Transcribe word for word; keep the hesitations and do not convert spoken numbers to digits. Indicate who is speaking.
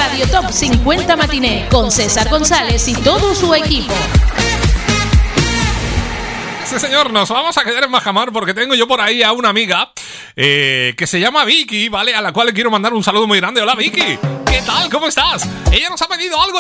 Speaker 1: Radio Top cincuenta Matiné con César González y todo su equipo.
Speaker 2: Sí, señor, nos vamos a quedar en Bajamar porque tengo yo por ahí a una amiga eh, que se llama Vicky, ¿vale? A la cual le quiero mandar un saludo muy grande. Hola, Vicky. ¿Qué tal? ¿Cómo estás? Ella nos ha pedido algo